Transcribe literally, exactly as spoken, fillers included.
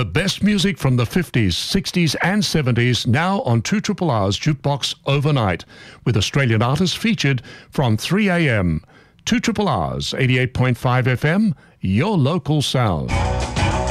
The best music from the fifties, sixties and seventies now on two R R R's Jukebox Overnight, with Australian artists featured from three a m. two R R R's eighty-eight point five F M, your local sound.